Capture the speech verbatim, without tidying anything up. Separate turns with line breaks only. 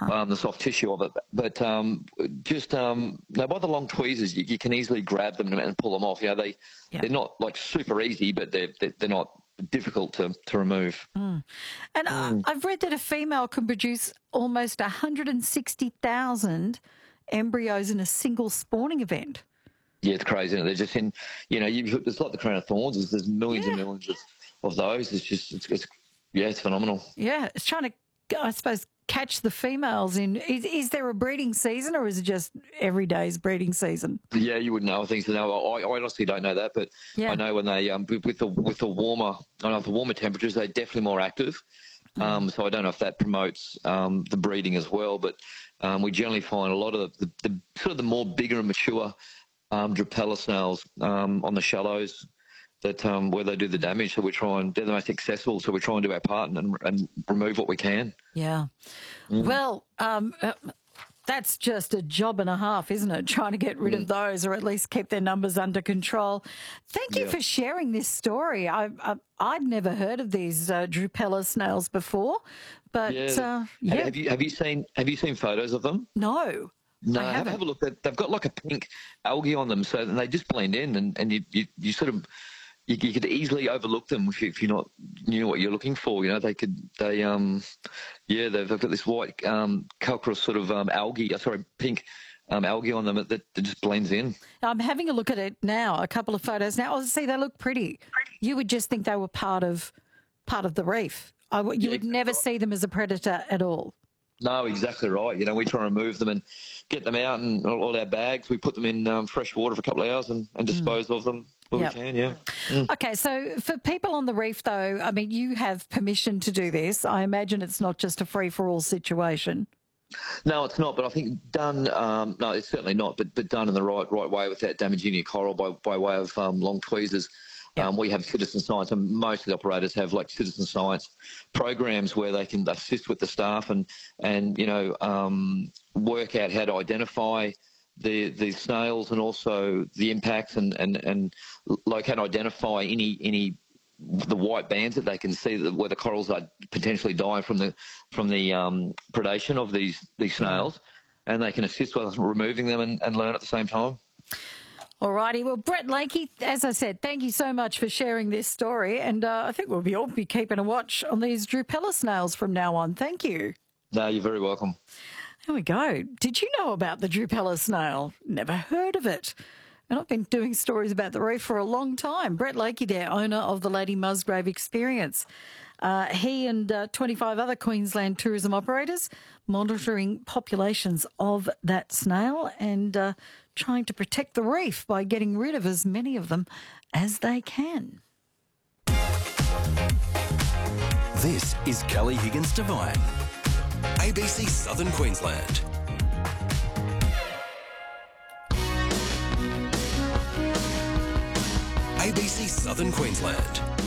um, the soft tissue of it. But um, just um, no, by the long tweezers, you, you can easily grab them and, and pull them off. You know, they
Yeah.
they're not like super easy, but they're they're, they're not difficult to to remove.
And uh, I've read that a female can produce almost one hundred sixty thousand embryos in a single spawning event.
Yeah, it's crazy. Isn't it? They're just in, you know, you, it's like the crown of thorns. There's, there's millions
Yeah.
and millions of, of those. It's just, it's, it's, yeah, it's phenomenal.
Yeah, it's trying to, I suppose, catch the females in. Is, is there a breeding season or is it just every day's breeding season?
Yeah, you would know. I think so. No, I, I honestly don't know that, but
Yeah.
I know when they um with with the with the warmer, I know the warmer temperatures, they're definitely more active. Um, so I don't know if that promotes um the breeding as well, but um we generally find a lot of the, the, the sort of the more bigger and mature um Drupella snails um on the shallows that um where they do the damage. So we try and they're the most accessible. So we try and do our part and and remove what we can.
Yeah. Well, um, uh, that's just a job and a half, isn't it? Trying to get rid of those or at least keep their numbers under control. Thank you
Yeah.
for sharing this story. I, I, I'd never heard of these uh, Drupella snails before, but
Yeah.
uh,
Have-
yeah,
Have you have you seen have you seen photos of them?
no.
No,
I
have,
haven't.
have a look. They- They've got like a pink algae on them, so they just blend in, and, and you, you, you sort of you, you could easily overlook them if, you, if you're not knew what you're looking for. You know, they could they um yeah they've, they've got this white um calcareous sort of um algae, uh, sorry pink um algae on them that, that just blends in.
I'm having a look at it now, a couple of photos now. Oh, see, they look pretty. You would just think they were part of part of the reef. I w you
Yeah,
would never see them as a predator at all.
No, exactly right. You know, we try and remove them and get them out and all, all our bags. We put them in um, fresh water for a couple of hours and, and dispose of them when
Yep.
we can. Yeah.
Okay, so for people on the reef, though, I mean, you have permission to do this. I imagine it's not just a free-for-all situation.
No, it's not. But I think done. Um, no, it's certainly not. But but done in the right right way without damaging your coral by by way of um, long tweezers.
Yeah.
Um, we have citizen science, and most of the operators have like citizen science programs where they can assist with the staff and and you know um, work out how to identify the the snails and also the impacts and and and locate and identify any any the white bands that they can see that where the corals are potentially dying from the from the um, predation of these these snails, and they can assist with removing them and, and learn at the same time.
All righty. Well, Brett Lakey, as I said, thank you so much for sharing this story. And uh, I think we'll be all be keeping a watch on these Drupella snails from now on. Thank you.
No, you're very welcome.
There we go. Did you know about the Drupella snail? Never heard of it. And I've been doing stories about the reef for a long time. Brett Lakey there, owner of the Lady Musgrave Experience. Uh, he and uh, twenty-five other Queensland tourism operators monitoring populations of that snail and uh, trying to protect the reef by getting rid of as many of them as they can.
This is Kelly Higgins Devine, A B C Southern Queensland. A B C Southern Queensland.